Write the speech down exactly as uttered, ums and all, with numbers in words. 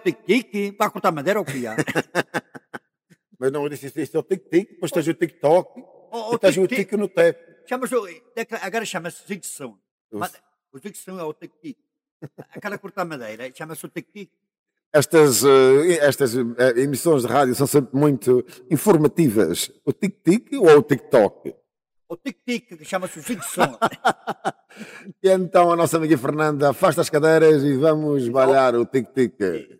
tic-tic, para cortar madeira ou o que é? Mas não, eu disse isto, isto é o tic-tic, depois tens o TikTok Oh, e oh, tens o tic-tic. tic no teto. Chama-se, o- agora chama-se zig-zag. Os- O zig-zag é o tic-tic. Aquela cortar madeira chama-se o tic-tic. Estas, eh, estas eh, emissões de rádio são sempre muito informativas. O tic-tic ou o TikTok? O tic-tic, que chama-se o zig-zag. E então a nossa amiga Fernanda afasta as cadeiras e vamos balhar o tic-tic.